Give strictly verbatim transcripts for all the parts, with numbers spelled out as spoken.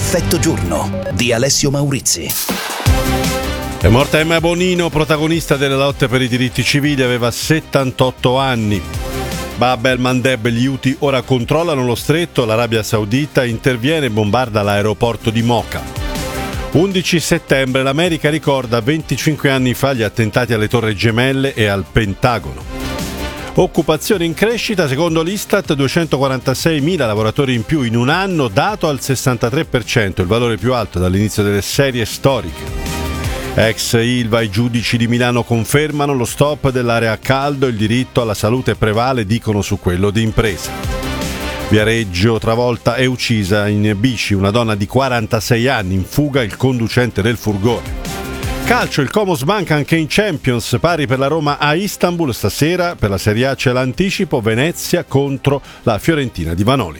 Effetto giorno di Alessio Maurizi. È morta Emma Bonino, protagonista delle lotte per i diritti civili, aveva settantotto anni. Bab el-Mandeb, gli Houthi ora controllano lo stretto, l'Arabia Saudita interviene e bombarda l'aeroporto di Mocha. undici settembre, l'America ricorda venticinque anni fa gli attentati alle Torri Gemelle e al Pentagono. Occupazione in crescita, secondo l'Istat duecentoquarantaseimila lavoratori in più in un anno, dato al sessantatré per cento, il valore più alto dall'inizio delle serie storiche. Ex Ilva, i giudici di Milano confermano lo stop dell'area a caldo, il diritto alla salute prevale, dicono su quello di impresa. Viareggio, travolta e uccisa in bici una donna di quarantasei anni, in fuga il conducente del furgone. Calcio, il Como sbanca anche in Champions, pari per la Roma a Istanbul, stasera per la Serie A c'è l'anticipo, Venezia contro la Fiorentina di Vanoli.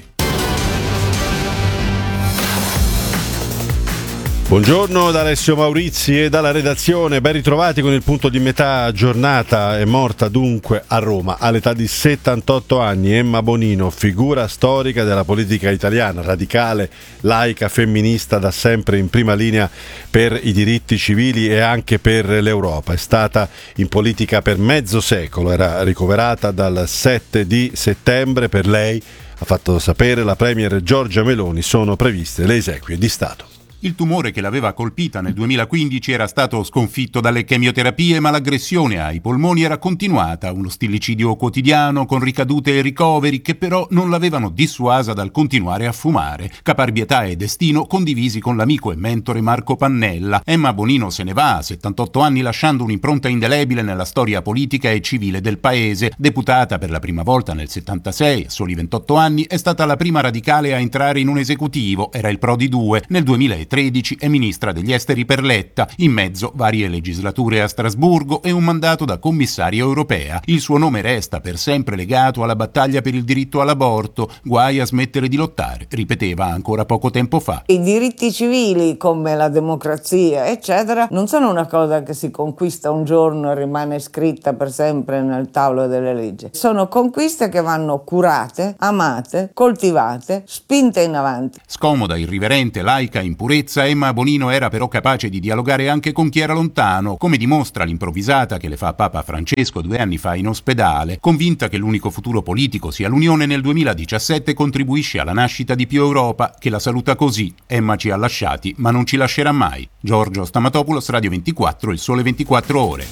Buongiorno da Alessio Maurizi e dalla redazione, ben ritrovati con il punto di metà giornata. È morta dunque a Roma all'età di settantotto anni Emma Bonino, figura storica della politica italiana, radicale, laica, femminista, da sempre in prima linea per i diritti civili e anche per l'Europa. È stata in politica per mezzo secolo, era ricoverata dal sette di settembre. Per lei, ha fatto sapere la premier Giorgia Meloni, sono previste le esequie di Stato. Il tumore che l'aveva colpita nel duemilaquindici era stato sconfitto dalle chemioterapie, ma l'aggressione ai polmoni era continuata, uno stillicidio quotidiano con ricadute e ricoveri che però non l'avevano dissuasa dal continuare a fumare. Caparbietà e destino condivisi con l'amico e mentore Marco Pannella. Emma Bonino se ne va a settantotto anni lasciando un'impronta indelebile nella storia politica e civile del paese. Deputata per la prima volta nel settantasei, a soli ventotto anni, è stata la prima radicale a entrare in un esecutivo, era il Prodi due. Nel duemilatredici è ministra degli esteri per Letta, in mezzo varie legislature a Strasburgo e un mandato da commissaria europea. Il suo nome resta per sempre legato alla battaglia per il diritto all'aborto, guai a smettere di lottare, ripeteva ancora poco tempo fa. I diritti civili come la democrazia eccetera non sono una cosa che si conquista un giorno e rimane scritta per sempre nel tavolo delle leggi, sono conquiste che vanno curate, amate, coltivate, spinte in avanti. Scomoda, irriverente, laica, in purezza, Emma Bonino era però capace di dialogare anche con chi era lontano, come dimostra l'improvvisata che le fa Papa Francesco due anni fa in ospedale. Convinta che l'unico futuro politico sia l'Unione, nel duemiladiciassette contribuisce alla nascita di Più Europa, che la saluta così: Emma ci ha lasciati, ma non ci lascerà mai. Giorgio Stamatopoulos, Radio ventiquattro, Il Sole ventiquattro Ore.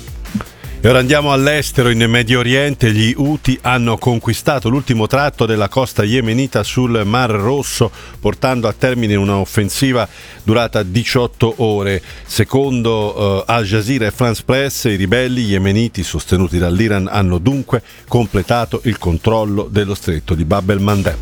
E ora andiamo all'estero. In Medio Oriente gli Houthi hanno conquistato l'ultimo tratto della costa yemenita sul Mar Rosso, portando a termine un'offensiva durata diciotto ore. Secondo uh, Al Jazeera e France Press, i ribelli yemeniti sostenuti dall'Iran hanno dunque completato il controllo dello stretto di Bab el-Mandeb.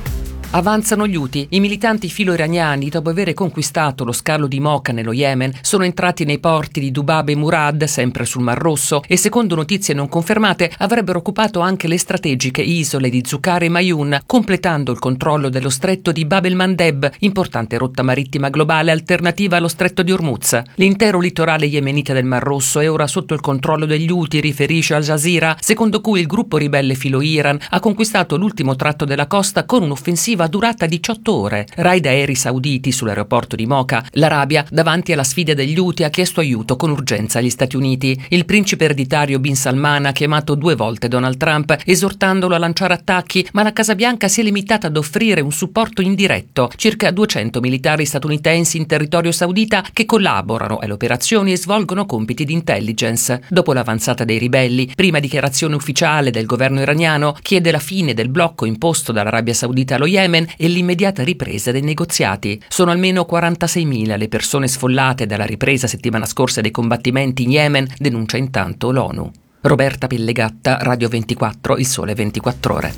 Avanzano gli Houthi. I militanti filo-iraniani, dopo aver conquistato lo scalo di Mocha nello Yemen, sono entrati nei porti di Dubab e Murad, sempre sul Mar Rosso, e secondo notizie non confermate avrebbero occupato anche le strategiche isole di Zucar e Mayun, completando il controllo dello stretto di Bab el-Mandeb, importante rotta marittima globale alternativa allo stretto di Hormuz. L'intero litorale yemenita del Mar Rosso è ora sotto il controllo degli Houthi, riferisce Al Jazeera, secondo cui il gruppo ribelle filo-Iran ha conquistato l'ultimo tratto della costa con un'offensiva durata diciotto ore. Raid aerei sauditi sull'aeroporto di Mocha. L'Arabia, davanti alla sfida degli Houthi, ha chiesto aiuto con urgenza agli Stati Uniti. Il principe ereditario Bin Salman ha chiamato due volte Donald Trump, esortandolo a lanciare attacchi, ma la Casa Bianca si è limitata ad offrire un supporto indiretto. Circa duecento militari statunitensi in territorio saudita che collaborano alle operazioni e svolgono compiti di intelligence. Dopo l'avanzata dei ribelli, prima dichiarazione ufficiale del governo iraniano chiede la fine del blocco imposto dall'Arabia Saudita allo Yemen e l'immediata ripresa dei negoziati. Sono almeno quarantaseimila le persone sfollate dalla ripresa settimana scorsa dei combattimenti in Yemen, denuncia intanto l'ONU. Roberta Pellegatta, Radio ventiquattro, Il Sole ventiquattro Ore.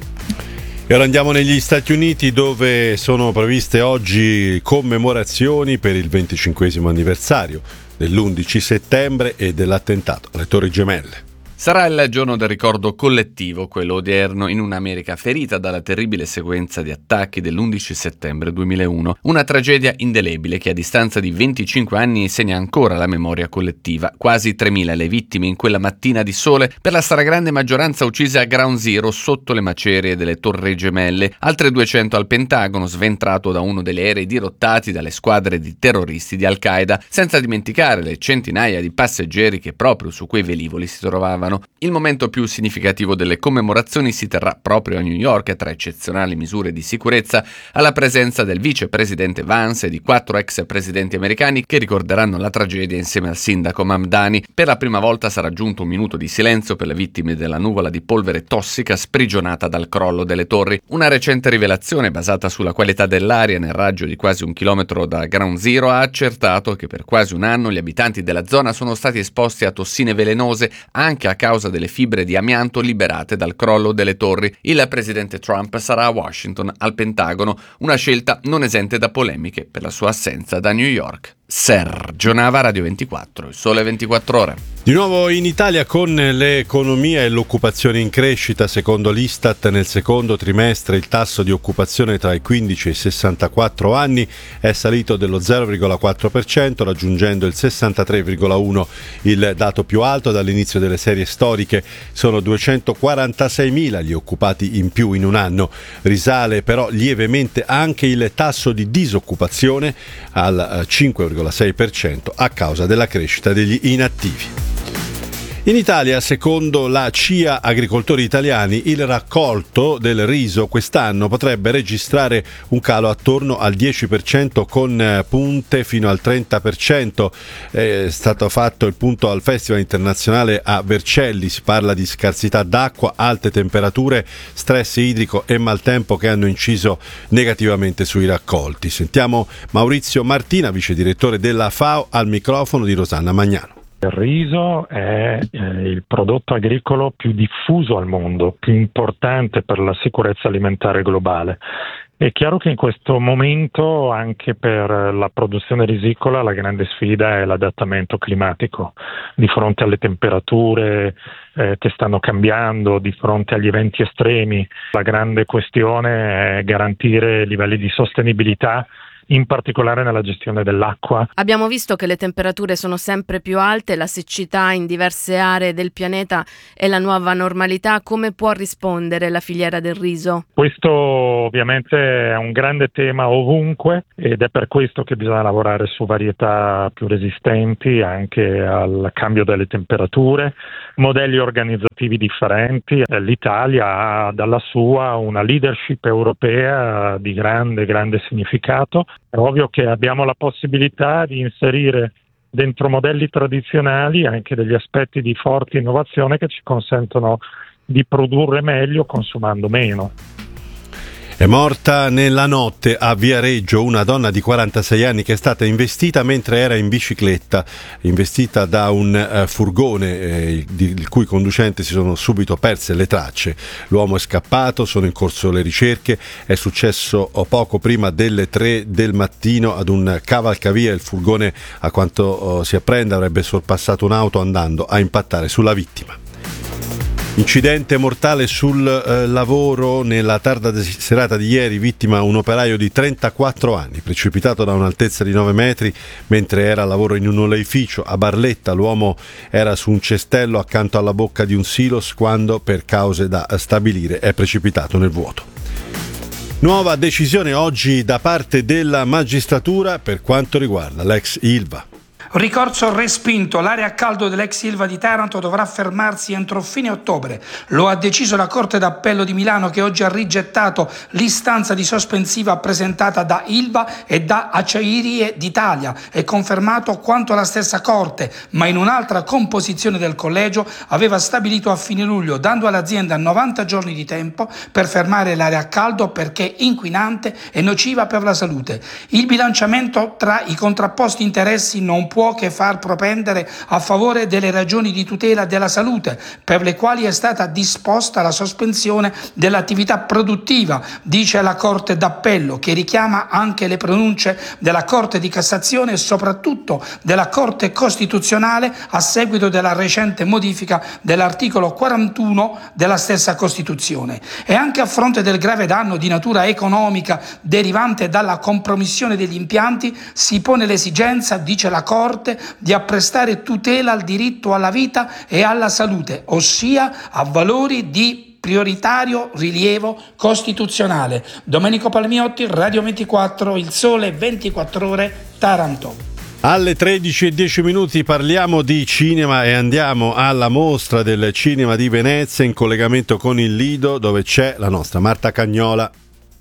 E ora andiamo negli Stati Uniti, dove sono previste oggi commemorazioni per il venticinquesimo anniversario dell'undici settembre e dell'attentato alle Torri Gemelle. Sarà il giorno del ricordo collettivo, quello odierno, in un'America ferita dalla terribile sequenza di attacchi dell'undici settembre duemilauno. Una tragedia indelebile che a distanza di venticinque anni segna ancora la memoria collettiva. Quasi tremila le vittime in quella mattina di sole, per la stragrande maggioranza uccise a Ground Zero sotto le macerie delle Torri Gemelle, altre duecento al Pentagono, sventrato da uno degli aerei dirottati dalle squadre di terroristi di Al-Qaeda, senza dimenticare le centinaia di passeggeri che proprio su quei velivoli si trovavano. Il momento più significativo delle commemorazioni si terrà proprio a New York, tra eccezionali misure di sicurezza, alla presenza del vicepresidente Vance e di quattro ex presidenti americani che ricorderanno la tragedia insieme al sindaco Mamdani. Per la prima volta sarà giunto un minuto di silenzio per le vittime della nuvola di polvere tossica sprigionata dal crollo delle torri. Una recente rivelazione basata sulla qualità dell'aria nel raggio di quasi un chilometro da Ground Zero ha accertato che per quasi un anno gli abitanti della zona sono stati esposti a tossine velenose anche a causa delle fibre di amianto liberate dal crollo delle torri. Il presidente Trump sarà a Washington, al Pentagono, una scelta non esente da polemiche per la sua assenza da New York. Sergio Nava, Radio ventiquattro, il Sole ventiquattro Ore. Di nuovo in Italia con l'economia e l'occupazione in crescita. Secondo l'Istat nel secondo trimestre il tasso di occupazione tra i quindici e i sessantaquattro anni è salito dello zero virgola quattro per cento, raggiungendo il sessantatré virgola uno per cento, il dato più alto dall'inizio delle serie storiche. Sono duecentoquarantaseimila gli occupati in più in un anno. Risale però lievemente anche il tasso di disoccupazione al cinque virgola sei per cento a causa della crescita degli inattivi. In Italia, secondo la C I A Agricoltori Italiani, il raccolto del riso quest'anno potrebbe registrare un calo attorno al dieci per cento con punte fino al trenta per cento. È stato fatto il punto al Festival Internazionale a Vercelli. Si parla di scarsità d'acqua, alte temperature, stress idrico e maltempo che hanno inciso negativamente sui raccolti. Sentiamo Maurizio Martina, vice direttore della FAO, al microfono di Rosanna Magnano. Il riso è eh, il prodotto agricolo più diffuso al mondo, più importante per la sicurezza alimentare globale. È chiaro che in questo momento anche per la produzione risicola la grande sfida è l'adattamento climatico. Di fronte alle temperature eh, che stanno cambiando, di fronte agli eventi estremi, la grande questione è garantire livelli di sostenibilità, in particolare nella gestione dell'acqua. Abbiamo visto che le temperature sono sempre più alte, la siccità in diverse aree del pianeta è la nuova normalità. Come può rispondere la filiera del riso? Questo ovviamente è un grande tema ovunque ed è per questo che bisogna lavorare su varietà più resistenti anche al cambio delle temperature, modelli organizzativi differenti. L'Italia ha dalla sua una leadership europea di grande, grande significato. È ovvio che abbiamo la possibilità di inserire dentro modelli tradizionali anche degli aspetti di forte innovazione che ci consentono di produrre meglio consumando meno. È morta nella notte a Viareggio una donna di quarantasei anni che è stata investita mentre era in bicicletta, investita da un uh, furgone eh, di, il cui conducente si sono subito perse le tracce. L'uomo è scappato, sono in corso le ricerche. È successo poco prima delle tre del mattino ad un cavalcavia. Il furgone, a quanto uh, si apprende, avrebbe sorpassato un'auto andando a impattare sulla vittima. Incidente mortale sul eh, lavoro nella tarda serata di ieri, vittima un operaio di trentaquattro anni, precipitato da un'altezza di nove metri mentre era a lavoro in un oleificio a Barletta. L'uomo era su un cestello accanto alla bocca di un silos quando, per cause da stabilire, è precipitato nel vuoto. Nuova decisione oggi da parte della magistratura per quanto riguarda l'ex Ilva. Ricorso respinto. L'area a caldo dell'ex Ilva di Taranto dovrà fermarsi entro fine ottobre. Lo ha deciso la Corte d'Appello di Milano, che oggi ha rigettato l'istanza di sospensiva presentata da Ilva e da Acciaierie d'Italia e confermato quanto la stessa Corte, ma in un'altra composizione del collegio, aveva stabilito a fine luglio, dando all'azienda novanta giorni di tempo per fermare l'area a caldo perché inquinante e nociva per la salute. Il bilanciamento tra i contrapposti interessi non può può che far propendere a favore delle ragioni di tutela della salute, per le quali è stata disposta la sospensione dell'attività produttiva, dice la Corte d'Appello, che richiama anche le pronunce della Corte di Cassazione e soprattutto della Corte Costituzionale a seguito della recente modifica dell'articolo quarantuno della stessa Costituzione. E anche a fronte del grave danno di natura economica derivante dalla compromissione degli impianti si pone l'esigenza, dice la Corte, di apprestare tutela al diritto alla vita e alla salute, ossia a valori di prioritario rilievo costituzionale. Domenico Palmiotti, Radio ventiquattro, Il Sole ventiquattro Ore, Taranto. Alle tredici e dieci minuti parliamo di cinema e andiamo alla mostra del cinema di Venezia in collegamento con il Lido, dove c'è la nostra Marta Cagnola.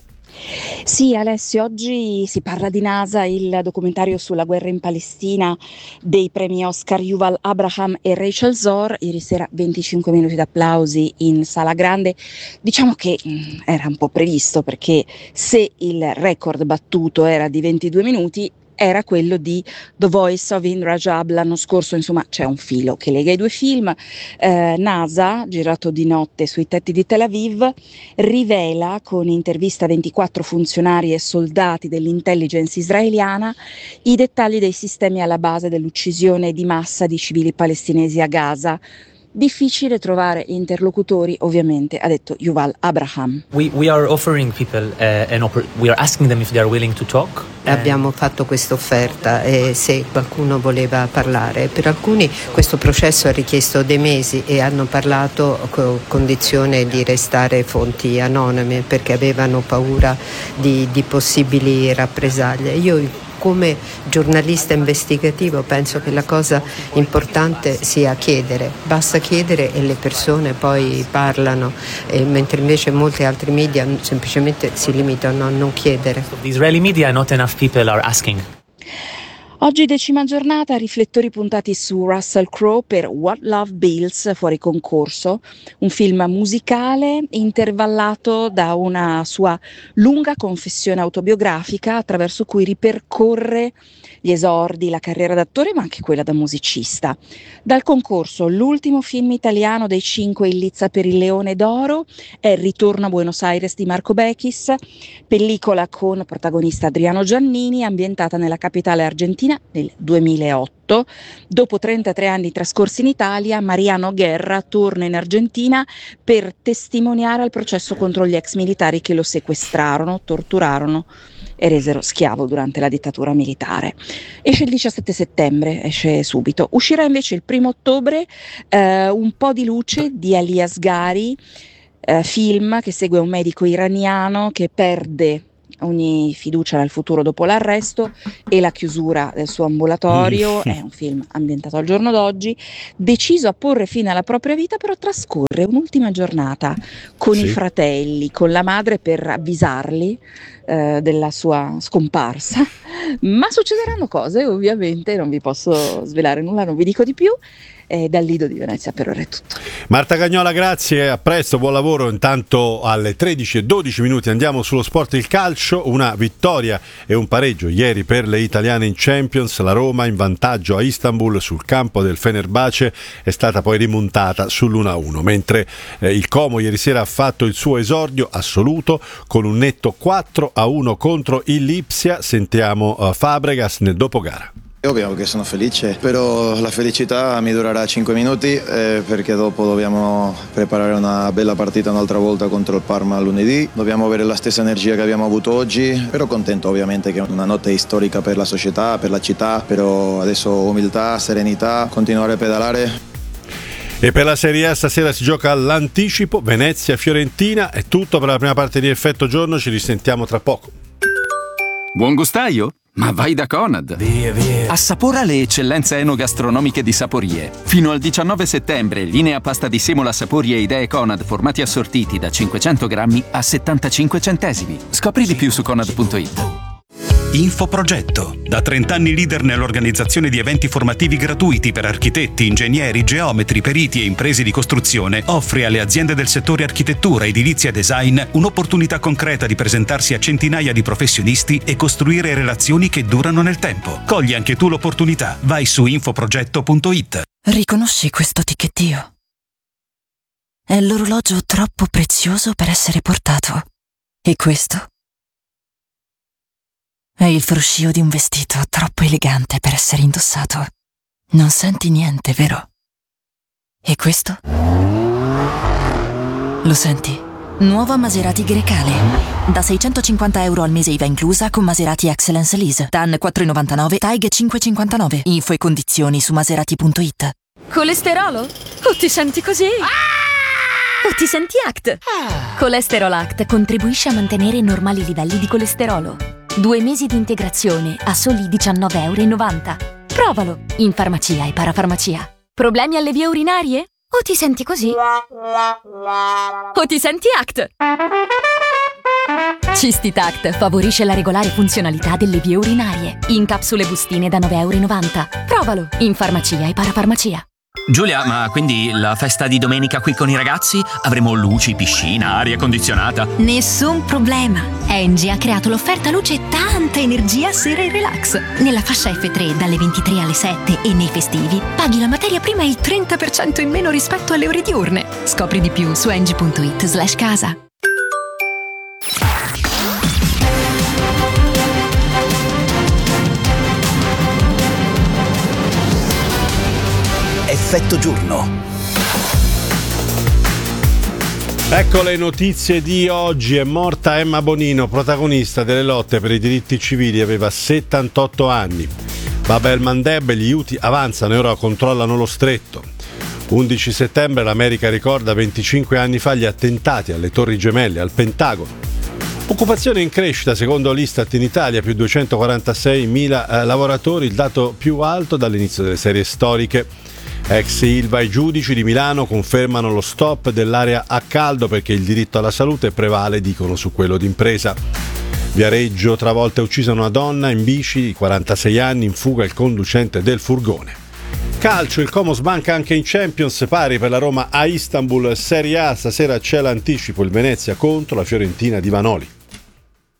Sì, Alessio, oggi si parla di NASA, il documentario sulla guerra in Palestina dei premi Oscar Yuval Abraham e Rachel Zohr. Ieri sera venticinque minuti di applausi in sala grande. Diciamo che mh, era un po' previsto, perché se il record battuto era di ventidue minuti, era quello di The Voice of Indra Jab l'anno scorso. Insomma, c'è un filo che lega i due film. eh, NASA, girato di notte sui tetti di Tel Aviv, rivela con intervista a ventiquattro funzionari e soldati dell'intelligence israeliana i dettagli dei sistemi alla base dell'uccisione di massa di civili palestinesi a Gaza. Difficile trovare interlocutori, ovviamente, ha detto Yuval Abraham. We, we are offering people uh, an oppor- we are asking them if they are willing to talk. Abbiamo fatto questa offerta e se qualcuno voleva parlare. Per alcuni questo processo ha richiesto dei mesi e hanno parlato con condizione di restare fonti anonime perché avevano paura di, di possibili rappresaglie. Io come giornalista investigativo penso che la cosa importante sia chiedere, basta chiedere e le persone poi parlano, e mentre invece molti altri media semplicemente si limitano a non chiedere. The Israeli media, not enough people are asking. Oggi decima giornata, riflettori puntati su Russell Crowe per What Love Builds, fuori concorso, un film musicale intervallato da una sua lunga confessione autobiografica attraverso cui ripercorre gli esordi, la carriera d'attore ma anche quella da musicista. Dal concorso l'ultimo film italiano dei cinque in lizza per il Leone d'Oro è Il ritorno a Buenos Aires di Marco Bechis, pellicola con protagonista Adriano Giannini, ambientata nella capitale argentina nel duemilaotto. Dopo trentatré anni trascorsi in Italia, Mariano Guerra torna in Argentina per testimoniare al processo contro gli ex militari che lo sequestrarono, torturarono e resero schiavo durante la dittatura militare. Esce il diciassette settembre, esce subito. Uscirà invece il primo ottobre eh, Un po' di luce di Ali Asghari, eh, film che segue un medico iraniano che perde ogni fiducia nel futuro dopo l'arresto e la chiusura del suo ambulatorio. È un film ambientato al giorno d'oggi, deciso a porre fine alla propria vita, però trascorre un'ultima giornata con sì. i fratelli, con la madre, per avvisarli eh, della sua scomparsa, ma succederanno cose, ovviamente non vi posso svelare nulla, non vi dico di più. E dal Lido di Venezia per ora è tutto. Marta Cagnola, grazie, a presto, buon lavoro. Intanto alle tredici e dodici minuti andiamo sullo sport, il calcio, una vittoria e un pareggio ieri per le italiane in Champions. La Roma in vantaggio a Istanbul sul campo del Fenerbahce è stata poi rimontata sull'uno a uno, mentre eh, il Como ieri sera ha fatto il suo esordio assoluto con un netto quattro a uno contro il Lipsia. Sentiamo uh, Fabregas nel dopogara. Ovvio che sono felice, però la felicità mi durerà cinque minuti eh, perché dopo dobbiamo preparare una bella partita un'altra volta contro il Parma lunedì. Dobbiamo avere la stessa energia che abbiamo avuto oggi, però contento ovviamente che è una notte storica per la società, per la città, però adesso umiltà, serenità, continuare a pedalare. E per la Serie A stasera si gioca all'anticipo, Venezia-Fiorentina. È tutto per la prima parte di Effetto Giorno, ci risentiamo tra poco. Buon gustaio? Ma vai da Conad! Via, via. Assapora le eccellenze enogastronomiche di Saporie. Fino al diciannove settembre, linea pasta di semola Saporie e idee Conad formati assortiti da cinquecento grammi a settantacinque centesimi. Scopri di più su conad punto it. Infoprogetto. Da trenta anni leader nell'organizzazione di eventi formativi gratuiti per architetti, ingegneri, geometri, periti e imprese di costruzione, offre alle aziende del settore architettura, edilizia e design un'opportunità concreta di presentarsi a centinaia di professionisti e costruire relazioni che durano nel tempo. Cogli anche tu l'opportunità. Vai su infoprogetto punto it. Riconosci questo ticchettio? È l'orologio troppo prezioso per essere portato. E questo? È il fruscio di un vestito troppo elegante per essere indossato. Non senti niente, vero? E questo? Lo senti? Nuova Maserati Grecale. Da seicentocinquanta euro al mese I V A inclusa con Maserati Excellence Lease. T A N quattro virgola novantanove, T A I G cinque virgola cinquantanove. Info e condizioni su maserati punto it. Colesterolo? O ti senti così? O ti senti A C T? Colesterol A C T contribuisce a mantenere normali livelli di colesterolo. Due mesi di integrazione a soli diciannove virgola novanta euro. Provalo in farmacia e parafarmacia. Problemi alle vie urinarie? O ti senti così? O ti senti A C T? Cistitact favorisce la regolare funzionalità delle vie urinarie. In capsule bustine da nove virgola novanta euro. Provalo in farmacia e parafarmacia. Giulia, ma quindi la festa di domenica qui con i ragazzi? Avremo luci, piscina, aria condizionata? Nessun problema. Engie ha creato l'offerta luce e tanta energia sera e relax. Nella fascia F tre dalle ventitré alle sette e nei festivi paghi la materia prima il trenta per cento in meno rispetto alle ore diurne. Scopri di più su engie punto it slash casa. Effetto giorno. Ecco le notizie di oggi. È morta Emma Bonino, protagonista delle lotte per i diritti civili, aveva settantotto anni. Bab el-Mandeb e gli Houthi avanzano e ora controllano lo stretto. undici settembre l'America ricorda venticinque anni fa gli attentati alle Torri Gemelle, al Pentagono. Occupazione in crescita, secondo l'Istat in Italia, più duecentoquarantaseimila eh, lavoratori, il dato più alto dall'inizio delle serie storiche. Ex Ilva e giudici di Milano confermano lo stop dell'area a caldo perché il diritto alla salute prevale, dicono, su quello d'impresa. Viareggio, travolta e uccisa una donna in bici di quarantasei anni, in fuga il conducente del furgone. Calcio, il Como sbanca anche in Champions, pari per la Roma a Istanbul. Serie A, stasera c'è l'anticipo, il Venezia contro la Fiorentina di Vanoli.